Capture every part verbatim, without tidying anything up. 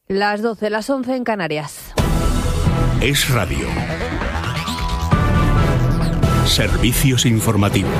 Las doce, las once en Canarias. Es Radio. Servicios informativos.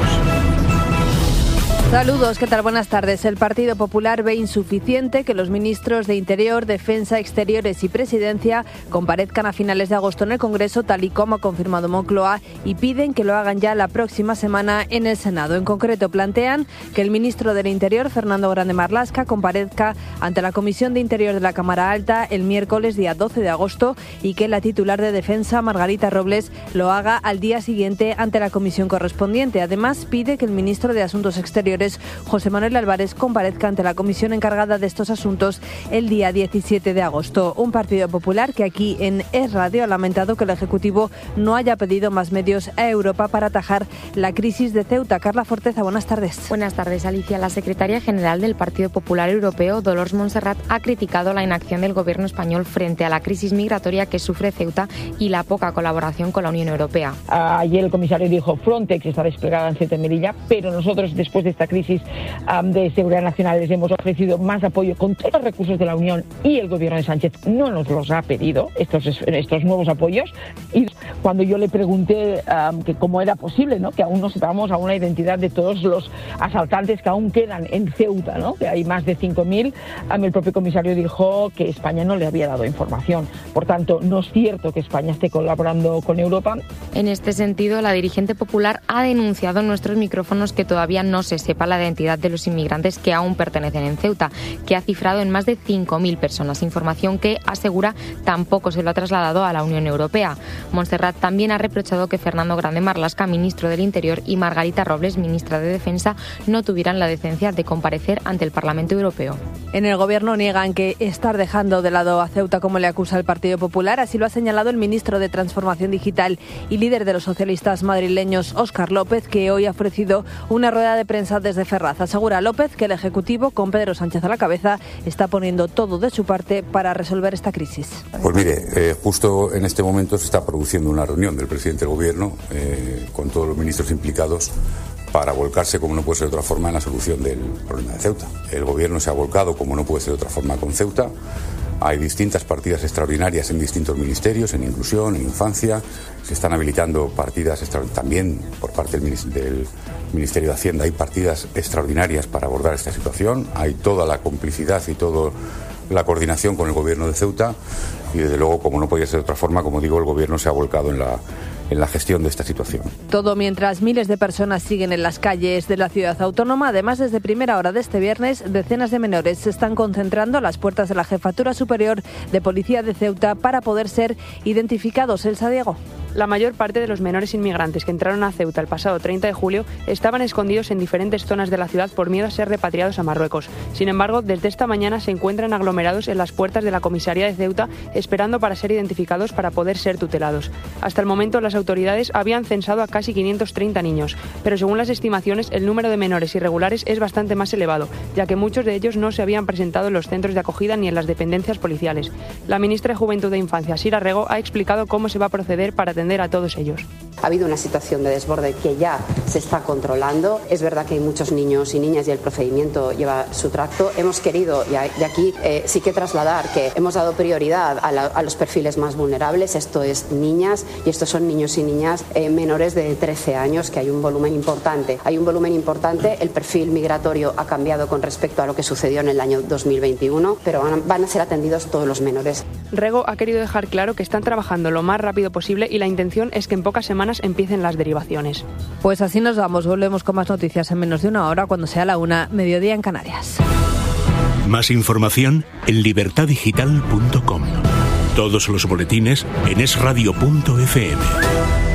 Saludos, ¿qué tal? Buenas tardes. El Partido Popular ve insuficiente que los ministros de Interior, Defensa, Exteriores y Presidencia comparezcan a finales de agosto en el Congreso, tal y como ha confirmado Moncloa, y piden que lo hagan ya la próxima semana en el Senado. En concreto, plantean que el ministro del Interior, Fernando Grande Marlaska, comparezca ante la Comisión de Interior de la Cámara Alta el miércoles día doce de agosto y que la titular de Defensa, Margarita Robles, lo haga al día siguiente ante la comisión correspondiente. Además, pide que el ministro de Asuntos Exteriores, José Manuel Álvarez, comparezca ante la comisión encargada de estos asuntos el día diecisiete de agosto. Un Partido Popular que aquí en Es Radio ha lamentado que el Ejecutivo no haya pedido más medios a Europa para atajar la crisis de Ceuta. Carla Forteza, buenas tardes. Buenas tardes, Alicia. La secretaria general del Partido Popular Europeo, Dolors Montserrat, ha criticado la inacción del gobierno español frente a la crisis migratoria que sufre Ceuta y la poca colaboración con la Unión Europea. Ayer el comisario dijo Frontex está desplegada en Ceuta y Melilla, pero nosotros después de esta crisis um, de seguridad nacional les hemos ofrecido más apoyo con todos los recursos de la Unión y el gobierno de Sánchez no nos los ha pedido, estos, estos nuevos apoyos. Y cuando yo le pregunté um, que cómo era posible, ¿no?, que aún no sepamos aún la identidad de todos los asaltantes que aún quedan en Ceuta, ¿no?, que hay más de cinco mil, um, el propio comisario dijo que España no le había dado información. Por tanto, no es cierto que España esté colaborando con Europa. En este sentido, la dirigente popular ha denunciado en nuestros micrófonos que todavía no se sepa la identidad de los inmigrantes que aún pertenecen en Ceuta, que ha cifrado en más de cinco mil personas, información que, asegura, tampoco se lo ha trasladado a la Unión Europea. Montserrat también ha reprochado que Fernando Grande Marlaska, ministro del Interior, y Margarita Robles, ministra de Defensa, no tuvieran la decencia de comparecer ante el Parlamento Europeo. En el Gobierno niegan que estar dejando de lado a Ceuta, como le acusa el Partido Popular. Así lo ha señalado el ministro de Transformación Digital y líder de los socialistas madrileños, Óscar López, que hoy ha ofrecido una rueda de prensa desde Ferraz. Asegura López que el Ejecutivo, con Pedro Sánchez a la cabeza, está poniendo todo de su parte para resolver esta crisis. Pues mire, eh, justo en este momento se está produciendo una reunión del presidente del Gobierno eh, con todos los ministros implicados para volcarse, como no puede ser de otra forma, en la solución del problema de Ceuta. El Gobierno se ha volcado, como no puede ser de otra forma, con Ceuta. Hay distintas partidas extraordinarias en distintos ministerios, en inclusión, en infancia. Se están habilitando partidas también por parte del Ministerio de Hacienda. Hay partidas extraordinarias para abordar esta situación. Hay toda la complicidad y toda la coordinación con el Gobierno de Ceuta. Y desde luego, como no podía ser de otra forma, como digo, el Gobierno se ha volcado en la en la gestión de esta situación. Todo mientras miles de personas siguen en las calles de la ciudad autónoma. Además, desde primera hora de este viernes, decenas de menores se están concentrando a las puertas de la Jefatura Superior de Policía de Ceuta para poder ser identificados. Elsa Diego. La mayor parte de los menores inmigrantes que entraron a Ceuta el pasado treinta de julio estaban escondidos en diferentes zonas de la ciudad por miedo a ser repatriados a Marruecos. Sin embargo, desde esta mañana se encuentran aglomerados en las puertas de la comisaría de Ceuta esperando para ser identificados para poder ser tutelados. Hasta el momento, las autoridades habían censado a casi quinientos treinta niños, pero según las estimaciones, el número de menores irregulares es bastante más elevado, ya que muchos de ellos no se habían presentado en los centros de acogida ni en las dependencias policiales. La ministra de Juventud e Infancia, Sira Rego, ha explicado cómo se va a proceder para atender a todos ellos. Ha habido una situación de desborde que ya se está controlando. Es verdad que hay muchos niños y niñas y el procedimiento lleva su tracto. Hemos querido, y aquí eh, sí que trasladar que hemos dado prioridad a, la, a los perfiles más vulnerables. Esto es niñas y estos son niños y niñas eh, menores de trece años, que hay un volumen importante. Hay un volumen importante. El perfil migratorio ha cambiado con respecto a lo que sucedió en el año dos mil veintiuno, pero van a, van a ser atendidos todos los menores. Rego ha querido dejar claro que están trabajando lo más rápido posible y la intención es que en pocas semanas empiecen las derivaciones. Pues así nos vamos, volvemos con más noticias en menos de una hora cuando sea la una, mediodía en Canarias. Más información en libertad digital punto com. Todos los boletines en es radio punto efe eme.